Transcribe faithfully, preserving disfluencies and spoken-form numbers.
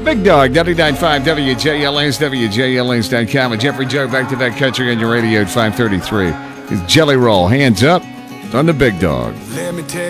Big Dog, ninety-nine point five W J L S, W J L S dot com. And Jeffrey Joe, back to that country on your radio at five thirty-three. It's Jelly Roll. Hands up on the Big Dog. Let me tell